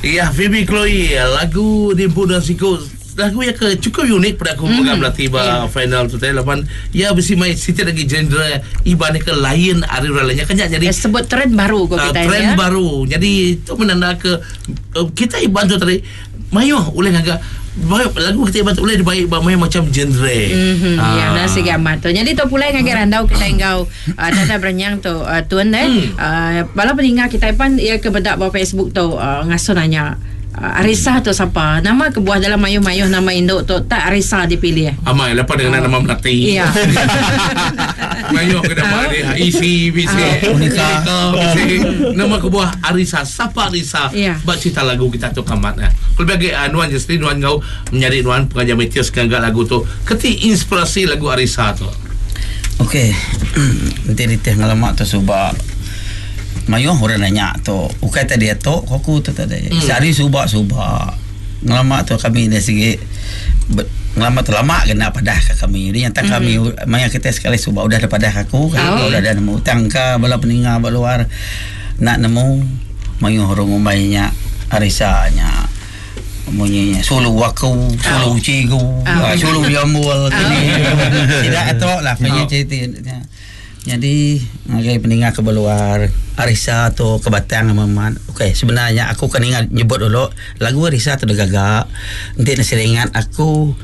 Ya, Phoebe Chloe, lagu di Budak Siku, lagu yang cukup unik pada aku pegang tiba final tu tadi lapan ya besi mai situ lagi genre iban ke lain hari lainnya kan jadi sebut trend baru kau kita trend baru. Jadi itu menanda ke kita iban tu tadi mayo oleh agak lagu kita iban oleh dibaik mayo macam genre. Ya dah segamat tu. Jadi tu pula ngagak randau kita engkau data bernyang tu tuan bala peninggal kita iban ia ke bedak bawah Facebook tu ngaso nanya Arisa tu siapa? Nama kebuah dalam mayuh-mayuh nama induk tu tak Arisa dipilih. Amai lepas dengan nama Melati. Iya. Mayuh ke nama dia isi Unika. Nama kebuah Arisa. Siapa Arisa? Buat cerita lagu kita tu kamat. Kalau bagi Nuan Jasri, Nuan kau mencari Nuan pengajar Metius kagak lagu tu. Keti inspirasi lagu Arisa tu. Okey. Nanti ngalamak tu subak. Mayuh orang nanya tu ukai tadi tu aku tu tadi sehari subak ngalamak tu kami dari segi ngalamak tu lama kena padah ke kami dia nyata kami maya kita sekali subak udah ada padah aku kalau udah ada nemu utang ke bala peninggal bala luar nak nemu mayuh orang umaynya Arisanya bunyinya sulu waku sulu cigu sulu jambul tidak itu lah punya cerita. Jadi ngagai peninggal ke luar Arisa tu ke Batang Maman. Okey, sebenarnya aku kan ingat nyebut dulu lagu Arisa tu dah gagak. Nanti nak seringat aku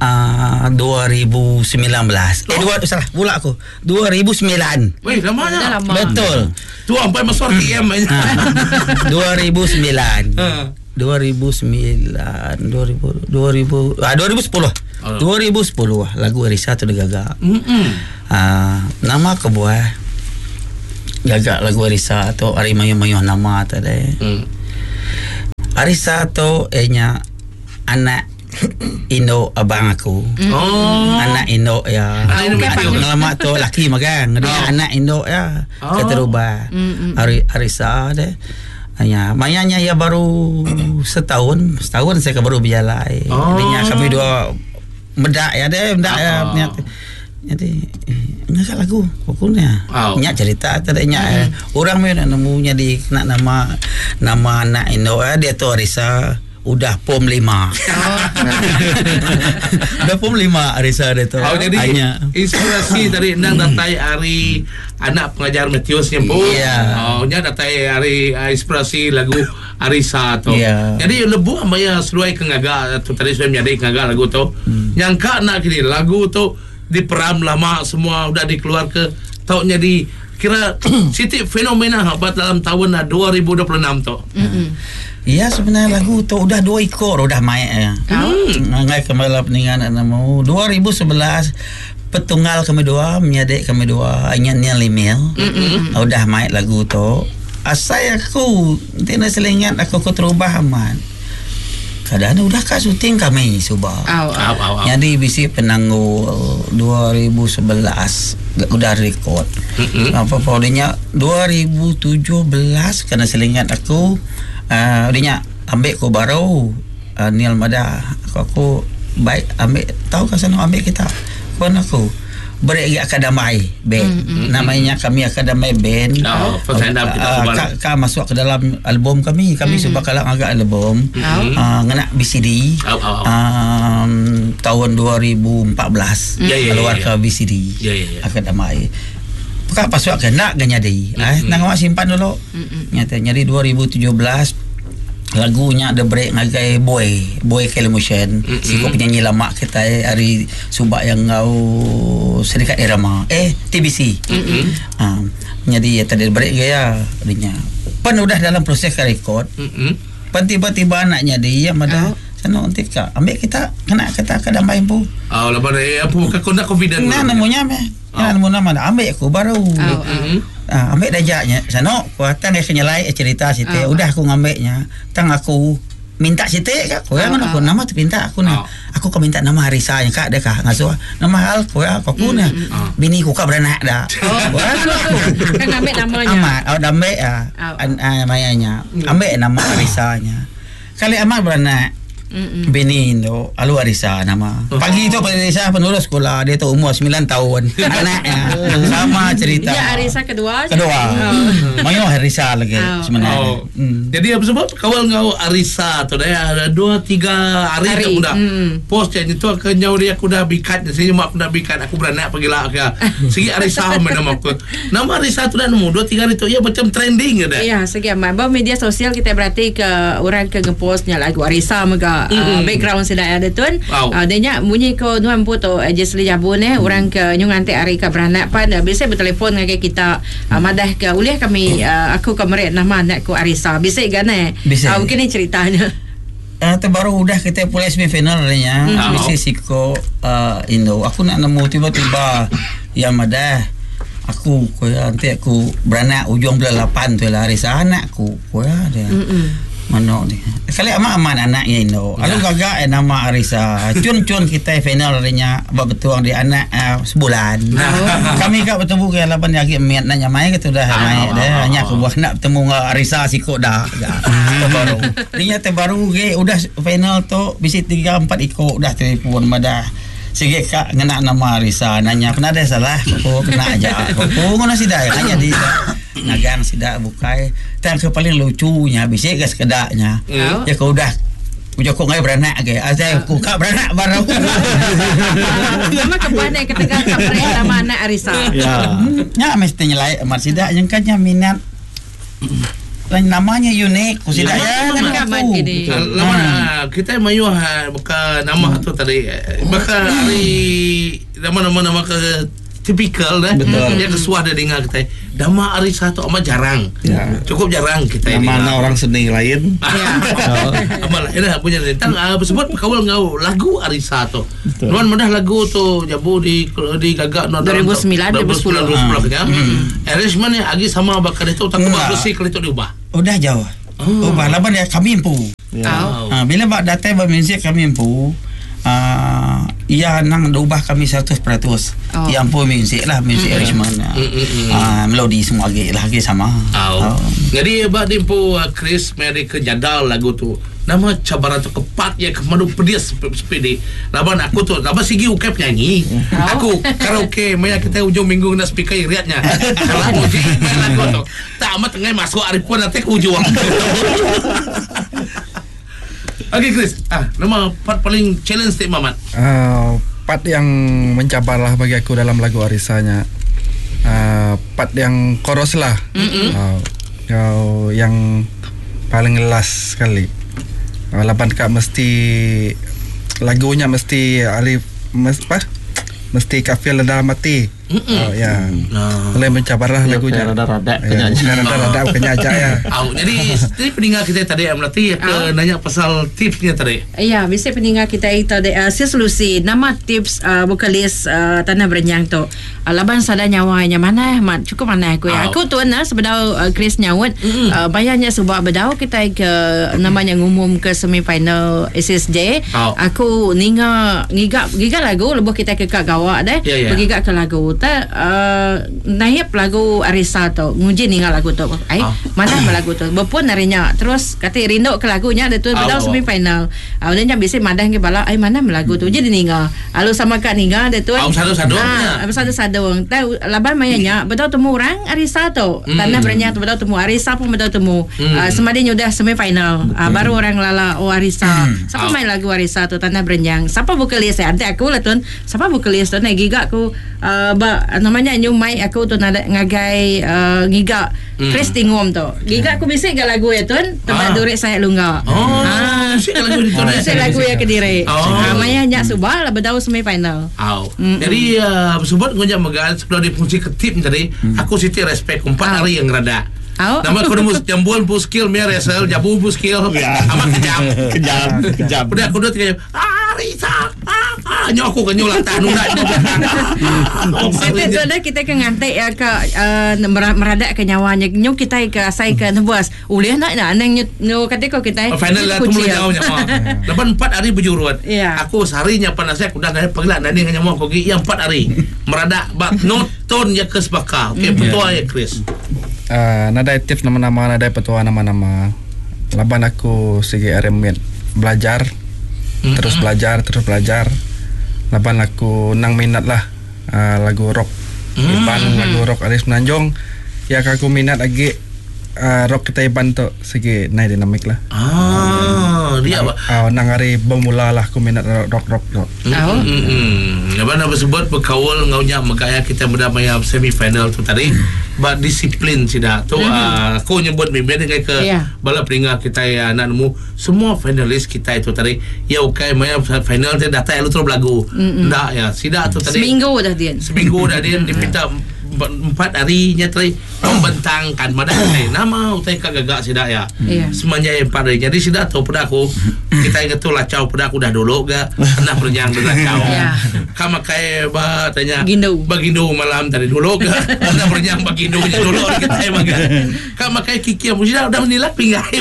2019. Salah pula aku. 2009. Weh, lamanya. Betul. Tu sampai masuk RTM. 2009. 2010 lagu Arisa tu dah gagak. Nama kebuah gagak lagu Arisa tu hari mayuh-mayuh nama tadi. Arisa tu nya anak Indo abang aku. Anak Indo ya. Nama tu laki makan. Dia anak Indo ya. Keterubah. Arisa deh. Ya, mayanya ya baru setahun saya baru berjalan. Jadinya kami dua medak ya jadi ngak lagu pokoknya nyak cerita tadinya orang me nak nemu jadi nak nama anak Indo dia tu Arisa udah POM 5. Udah POM 5 Arisa dia tu. Jadi inspirasi dari nang datai hari anak pengajar Metius yang pun. Nya datai hari inspirasi lagu Arisa tu. Jadi lebu amaya seluai kengaga tu tadi saya menjadi kengaga lagu tu. Yang kak nak kini lagu tu diperam lama semua udah dikeluar ke tahun jadi kira Siti fenomena hebat dalam tahun 2026 tu. Ya sebenarnya lagu tu udah 2 ekor udah main ya. Ngai kembali peninggalan nama 2011 petunggal kami dua menyadik kami dua nyanyian limil. Udah main lagu tu. Asal aku tina selingat aku terubah aman. Kadang udah kat syuting kami subah. Jadi bisi penanggul 2011 udah record. Apa podenya 2017 kena selingat aku dia ambil ko baru Nial Mada aku baik ambil tahu ke sana ambil kita kon aku beri akademi band namanya kami akademi band kita masuk ke dalam album kami sebab kalau agak album ngena BCD tahun 2014 keluar ke BCD akademi Kak pasuk ke nak ganyadi. Nang awak simpan dulu. Nyata nyari 2017 lagunya ada break ngagai boy Kelmotion. Siko penyanyi lama kita hari subak yang ngau Serikat Irama. TBC. Jadi ya tadi break gaya dinya. Pan udah dalam proses record. Pan tiba-tiba anaknya dia mada sana nanti kak ambil kita kena kata kadang main pu. Lepas apa bukan kau nak confident. Nah namanya meh. Nama ambil aku baru. Ambil dajaknya. Sana kuatan dia kenyalai cerita situ. Udah aku ngambilnya. Tang aku minta situ kak. Kau yang aku nama tu minta aku nak. Aku kau minta nama Arisa yang kak dekah ngasuh. Nama hal kau aku nak. Bini ku kak beranak dah. Kan ambil namanya. Amat. Ambil mayanya. Ambil nama Arisanya. Kali amat beranak. bini tu Alu Arisa nama. Pagi tu Arisa penulis sekolah, dia tu umur 9 tahun. Anaknya sama cerita. Dia Arisa kedua. Mayo Arisa lagi sebenarnya. Jadi apa sebab kawal ngau Arisa tu dah ada 2-3 hari tu dah. Post yang itu ke nyau dia aku dah bikat, sini mak aku dah bikat, aku beranak pergi lah ke. Segi Arisa nama aku. Nama Arisa tu dah nemu 2-3 hari tu ya macam trending dah. Ya, segi aman. Bahawa media sosial kita berarti ke orang ke ngepostnya lagu Arisa mega background sedaya ada tuan. Dia bunyi ko nuan puto Jesli Jabun orang ke nyung antek hari ke beranak pan biasa bertelefon dengan kita madah ke uliah kami aku ke merek nama anakku Arisa. Bisa gane. Mungkin ni ceritanya. Terbaru udah kita pulai semifinal nya. Bisa siko Indo. Aku nak nemu tiba-tiba yang madah aku nanti aku beranak ujung bulan 8 tu lah Arisa anakku dia mana ni kali aman anaknya Indo lalu gagak nama Arisa cun kita final nya betul di anak sebulan kami kak bertemu ke lapan lagi miat nanya mai ke sudah mai dah hanya aku buat nak bertemu dengan Arisa siko dah terbaru nya terbaru ke udah final tu bisa 3-4 ikut udah telefon madah. Sige kak ngena nama Arisa nanya pernah ada salah aku kena aja aku ngono sidak hanya di nagang sidak bukai tan ke paling lucunya bisa ke sekedaknya ya kau udah kau ngai beranak ke azai aku kak beranak baru lama kepane ketika kapre nama anak Arisa ya mesti nyelai amat sidak yang kannya minat namanya unik ku sidak ya kan gini lama kita mayu bukan nama tu tadi maka hari nama ke tipikal dah yang kesuah dah dengar kita nama Arisa tu amat jarang cukup jarang kita ini mana orang seni lain amat lain dah punya tentang sebut kawal ngau lagu Arisa tu nuan madah lagu tu jabu di gagak 2009 2010 nya arrangement ni agi sama bakal itu tak bagus sih kalau itu diubah udah jauh ubah laban dia kami impu bila bak datang bermuzik kami impu ia nang ubah kami 100% yang pun muzik lah muzik arrangement melodi semua lagi sama jadi bak dimpu Chris mari ke jadal lagu tu nama cabaran tu kepat ya kemadu pedas sepedi laban aku tu laban sigi ukep nyanyi aku karaoke maya kita ujung minggu nak speaker riatnya kalau uji lagu tu tak amat tengah masuk arifun nanti ke ujung Okey Chris, nama part paling challenge Tik Mamat. Part yang mencabarlah bagi aku dalam lagu Arisanya. Part yang chorus lah. Yang paling jelas sekali. Lapan kak mesti lagunya mesti alif mesti kafir dalam mati. Boleh mencabarlah lagunya. Rada-rada penyaja ya. Jadi pendengar kita tadi melatih nanya pasal tipsnya tadi. Ya, bisa pendengar kita tadi solusi nama tips vokalis Tanah Berenyang tu. Laban sada nyawanya mana mat cukup mana aku ya. Aku tu sebedau Chris nyawut bayarnya sebab bedau kita ke namanya ngumum ke semifinal SSJ. Aku ngigak lagu lebuh kita ke Kak Gawak dah. Bergigak ke lagu naib lagu Arisa tu nguji ningal lagu tu mana lagu tu berpun narinya terus kata rindu ke lagunya ada tu bedau semifinal dia bisa madah ke bala mana lagu tu jadi ningal lalu sama kak ningal ada tu sadu-sadu tahu laban mayanya bedau temu orang Arisa tu Tanah Berenyang tu bedau temu Arisa pun bedau temu semadi nyudah semifinal baru orang lala Arisa siapa main lagu Arisa tu Tanah Berenyang siapa vokalis nanti aku lah tu siapa vokalis tu gigak aku namanya nyumai aku tu nak ngagai ngigak Chris Tingom tu gigak aku bisik ke lagu ya tuan tempat durik saya lungga bisik lagu ya Kediri maya nyak subah lah bedau semifinal jadi sebut ngajak megal sebelum dipunci ke tim tadi aku siti respect 4 hari yang rada nama aku nemu jambuan pun skill mer resel jabu pun skill amat kejam udah aku udah 3 jam Arisa aku kan nyulang tahan udah sebetulnya kita ke ngantek ya ke meradak ke nyawanya nyu kita ke asai ke nebuas uliah nak nang nyu ketika kita final lah temu jauhnya lepas 4 hari berjuruan aku seharinya panas saya udah dari pagla dan dengan nyamu aku yang 4 hari meradak bak noton ya ke sebaka okey petua ya Chris nada tips nama-nama nada petua nama-nama laban aku segi arrangement belajar terus belajar. Laban aku nang minat lah lagu rock Iban, lagu rock Aris Menanjung. Ya aku minat lagi rock kita Iban tu segi naik dinamik lah. Dia apa? Nang hari bermula lah aku minat rock tu. Apa nak sebut berkawal ngaunya makanya kita berdamai semifinal tu tadi. But disiplin sida tu aku nyebut mimpi dengan ke bala peringkat kita anak nemu semua finalis kita itu tadi ya okay maya final tu datang lu terus lagu ndak ya sida tu tadi seminggu dah dia dipinta 4 harinya tadi membentangkan madah nama utai kagak sida ya semanja 4 hari jadi sida tu pada aku kita ingat tu lacau pada aku dah dulu gak pernah bernyang dengan lacau kama kai ba tanya bagindo malam tadi dulu gak pernah bernyang bagindo dulu kita emang kama kai kiki sida udah menilai pinggahim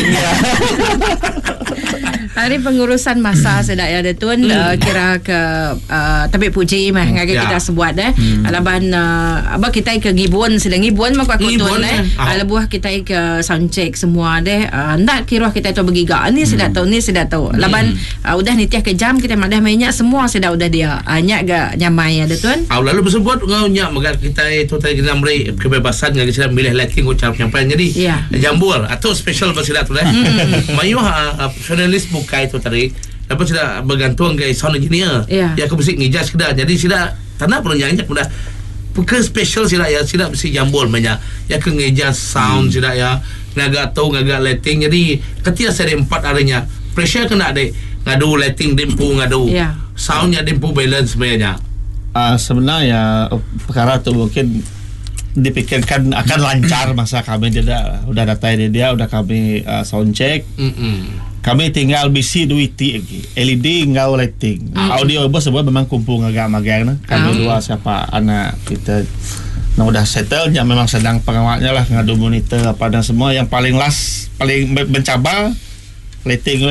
hari pengurusan masa sedak ya detun kira ke tapi puji mah ngagai kita sebuat alaban apa kita ke Gibon sedang Gibon mak aku tun alabuah kita ke sound check semua ndak kira kita tu begiga ni sedak tahu laban udah nitiah ke jam kita madah mainnya semua sedak udah dia nya ga nyamai ada tun lalu bersebut ngaunya magar kita itu tadi kita beri kebebasan ngagai sedang milih lighting ucap nyampai jadi jambul atau special basidak tu mayu profesionalis buka itu tadi dapat sudah bergantung ke sound engineer ya aku mesti ngijas kedah jadi sudah tanah perlu nyanyi mudah bukan special sila ya sila mesti jambul banyak ya ke ngijas sound sila ya ngaga tahu ngaga lighting jadi ketika seri 4 harinya pressure kena ada ngadu lighting dempu ngadu soundnya dempu balance sebenarnya sebenarnya perkara tu mungkin dipikirkan akan lancar masa kami udah datang dia udah kami sound check kami tinggal bisi duiti lagi LED ngau lighting audio bos sebab memang kumpul agak-agak kami dua siapa anak kita yang udah settle yang memang sedang pengawalnya lah ngadu monitor apa dan semua yang paling last paling mencabar lighting